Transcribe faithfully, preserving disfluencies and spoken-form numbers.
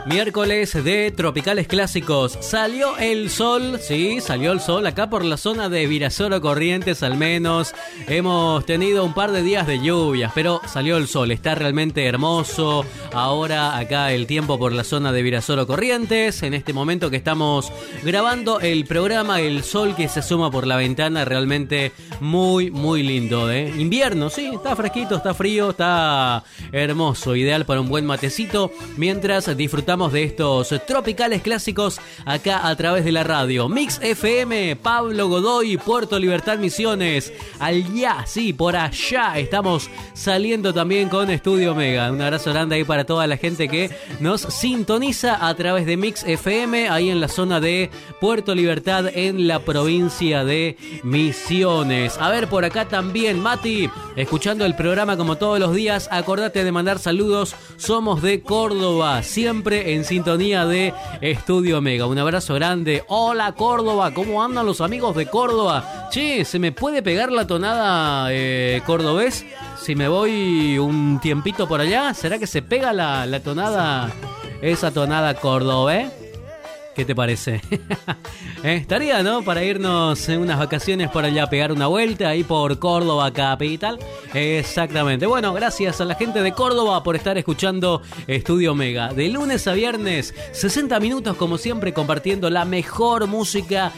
Miércoles de Tropicales Clásicos. Salió el sol, sí, salió el sol acá por la zona de Virasoro Corrientes al menos. Hemos tenido un par de días de lluvias, pero salió el sol, está realmente hermoso. Ahora acá el tiempo por la zona de Virasoro Corrientes. En este momento que estamos grabando el programa, el sol que se asoma por la ventana, realmente muy, muy lindo, ¿eh? Invierno, sí, está fresquito, está frío, está hermoso, ideal para un buen matecito, mientras disfrutamos de estos tropicales clásicos acá a través de la radio. Mix F M, Pablo Godoy, Puerto Libertad, Misiones. Allá, sí, por allá estamos saliendo también con Estudio Mega. Un abrazo grande ahí para toda la gente que nos sintoniza a través de Mix F M, ahí en la zona de Puerto Libertad, en la provincia de Misiones. A ver, por acá también, Mati, escuchando el programa como todos los días. Acordate de mandar saludos. Somos de Córdoba, siempre en sintonía de Estudio Mega. Un abrazo grande. Hola Córdoba, ¿cómo andan los amigos de Córdoba? Che, ¿se me puede pegar la tonada eh, cordobés? Si me voy un tiempito por allá, ¿será que se pega la, la tonada, esa tonada cordobés? ¿Qué te parece? eh, estaría, ¿no? Para irnos en unas vacaciones por allá, pegar una vuelta ahí por Córdoba capital. Exactamente. Bueno, gracias a la gente de Córdoba por estar escuchando Estudio Mega. De lunes a viernes, sesenta minutos como siempre, compartiendo la mejor música